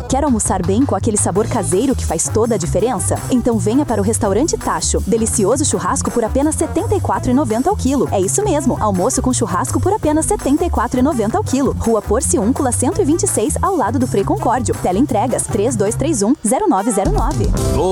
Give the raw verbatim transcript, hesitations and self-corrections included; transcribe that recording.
Quer almoçar bem com aquele sabor caseiro que faz toda a diferença? Então venha para o Restaurante Tacho. Delicioso churrasco por apenas setenta e quatro reais e noventa centavos ao quilo. É isso mesmo, almoço com churrasco por apenas setenta e quatro reais e noventa centavos ao quilo. Rua Porciúncula cento e vinte e seis, ao lado do Frei Concórdio. Teleentregas três dois três um, zero nove zero nove.